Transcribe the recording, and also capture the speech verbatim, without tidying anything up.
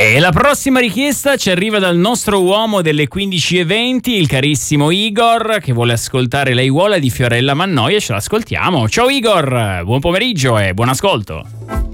E la prossima richiesta ci arriva dal nostro uomo delle quindici e venti, il carissimo Igor, che vuole ascoltare Laiuola di Fiorella Mannoia. Ce l'ascoltiamo. Ciao Igor, buon pomeriggio e buon ascolto.